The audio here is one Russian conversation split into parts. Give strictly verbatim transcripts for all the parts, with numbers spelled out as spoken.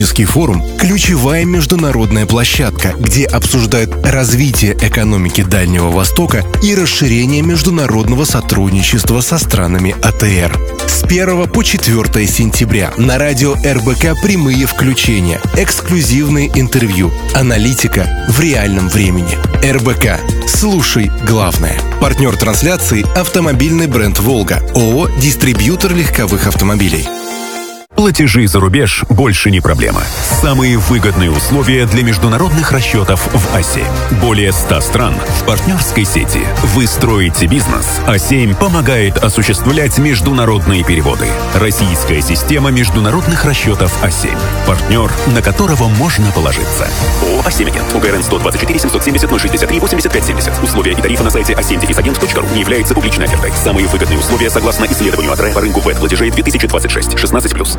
форум – ключевая международная площадка, где обсуждают развитие экономики Дальнего Востока и расширение международного сотрудничества со странами А Тэ Эр. С первого по четвёртое сентября на радио Эр Бэ Ка прямые включения, эксклюзивные интервью, аналитика в реальном времени. Эр Бэ Ка. Слушай главное. Партнер трансляции – автомобильный бренд «Волга», ООО «Дистрибьютор легковых автомобилей». Платежи за рубеж больше не проблема. Самые выгодные условия для международных расчетов в А семь. Более ста стран в партнерской сети. Вы строите бизнес. А семь помогает осуществлять международные переводы. Российская система международных расчетов А семь. Партнер, на которого можно положиться. ООО «А семь Агент». УГРН сто двадцать четыре семьсот семьдесят ноль шестьдесят три восемьдесят пять семьдесят. Условия и тарифы на сайте а семь агент точка ру не являются публичной офертой. Самые выгодные условия согласно исследованию АТРЭ по рынку вэт-платежей две тысячи двадцать шесть. шестнадцать плюс.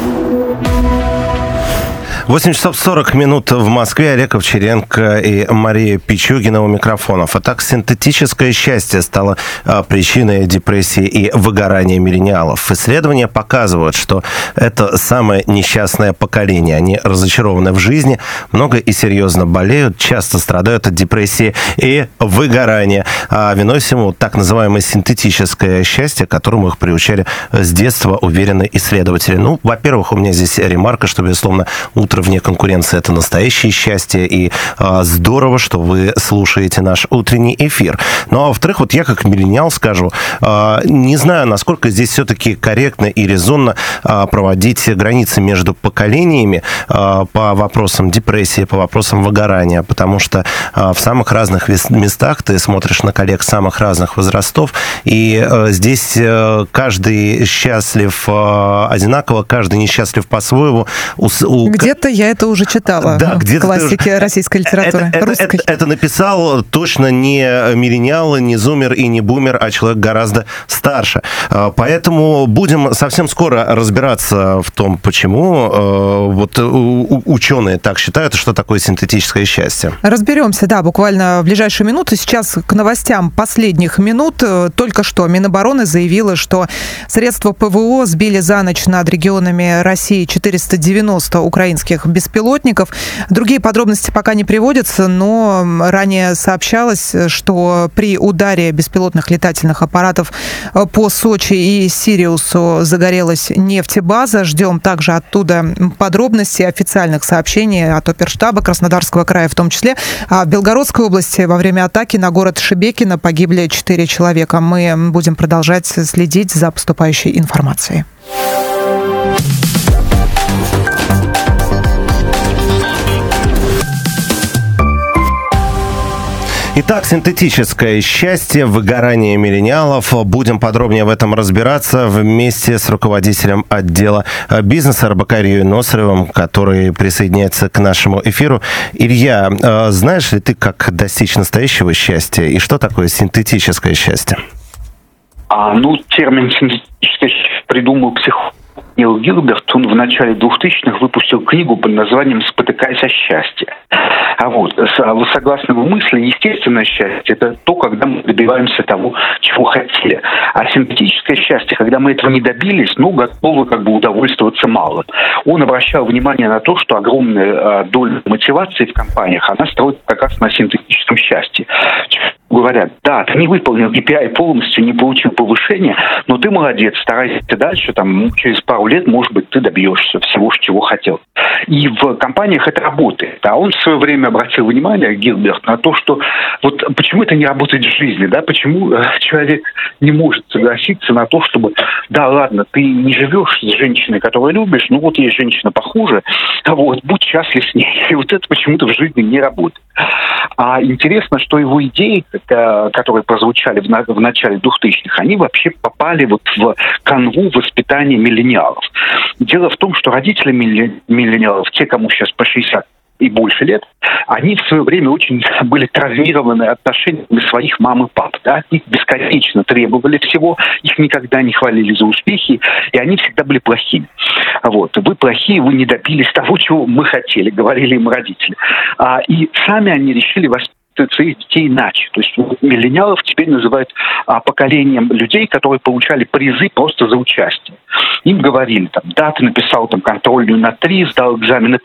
восемь часов сорок минут в Москве. Олег Овчаренко и Мария Пичугина у микрофонов. А так, синтетическое счастье стало а, причиной депрессии и выгорания миллениалов. Исследования показывают, что это самое несчастное поколение. Они разочарованы в жизни, много и серьезно болеют, часто страдают от депрессии и выгорания. А виной всему так называемое синтетическое счастье, к которому их приучали с детства, уверены исследователи. Ну, во-первых, у меня здесь ремарка, что, безусловно, утро вне конкуренции – это настоящее счастье, и а, здорово, что вы слушаете наш утренний эфир. Ну, а во-вторых, вот я как миллениал скажу, а, не знаю, насколько здесь все-таки корректно и резонно а, проводить границы между поколениями а, по вопросам депрессии, по вопросам выгорания, потому что а, в самых разных местах ты смотришь на коллег самых разных возрастов, и а, здесь а, каждый счастлив а, одинаково, каждый несчастлив по-своему. У, у... Где-то я это уже читала, да, в классике уже... российской литературы. Это, это, это, это написал точно не миллениал, не зумер и не бумер, а человек гораздо старше. Поэтому будем совсем скоро разбираться в том, почему вот ученые так считают, что такое синтетическое счастье. Разберемся, да, буквально в ближайшие минуты. Сейчас к новостям последних минут. Только что Минобороны заявила, что средства Пэ Вэ О сбили за ночь над регионами России четыреста девяносто украинских беспилотников. Другие подробности пока не приводятся, но ранее сообщалось, что при ударе беспилотных летательных аппаратов по Сочи и Сириусу загорелась нефтебаза. Ждем также оттуда подробностей, официальных сообщений от оперштаба Краснодарского края в том числе. А в Белгородской области во время атаки на город Шебекино погибли четыре человека. Мы будем продолжать следить за поступающей информацией. Итак, синтетическое счастье, выгорание миллениалов. Будем подробнее в этом разбираться вместе с руководителем отдела бизнеса Эр Бэ Ка Ильей Носаревым, который присоединяется к нашему эфиру. Илья, знаешь ли ты, как достичь настоящего счастья и что такое синтетическое счастье? А, ну, термин синтетическое счастье придумал психолог Нил Гилберт. Он в начале двухтысячных выпустил книгу под названием «Спотыкаясь о счастье». А вот, согласно его мысли, естественное счастье – это то, когда мы добиваемся того, чего хотели. А синтетическое счастье, когда мы этого не добились, ну, готовы как бы удовольствоваться мало. Он обращал внимание на то, что огромная доля мотивации в компаниях, она строит как раз на синтетическом счастье. Говорят, да, ты не выполнил Кей Пи Ай полностью, не получил повышения, но ты молодец, старайся дальше, там, через пару лет, может быть, ты добьешься всего, чего хотел. И в компаниях это работает. А он в свое время обратил внимание, Гилберт, на то, что вот почему это не работает в жизни, да, почему человек не может согласиться на то, чтобы, да, ладно, ты не живешь с женщиной, которую любишь, ну вот есть женщина похуже, вот, будь счастлив с ней. И вот это почему-то в жизни не работает. А интересно, что его идеи, которые прозвучали в начале двухтысячных, они вообще попали вот в канву воспитания миллениалов. Дело в том, что родители миллениалов, те, кому сейчас по шестьдесят и больше лет, они в свое время очень были травмированы отношениями своих мам и пап. Да? От них бесконечно требовали всего, их никогда не хвалили за успехи, и они всегда были плохими. Вот. Вы плохие, вы не добились того, чего мы хотели, говорили им родители. А, и сами они решили воспитать своих детей иначе. То есть миллениалов теперь называют а, поколением людей, которые получали призы просто за участие. Им говорили, там, да, ты написал там контрольную на три, сдал экзамены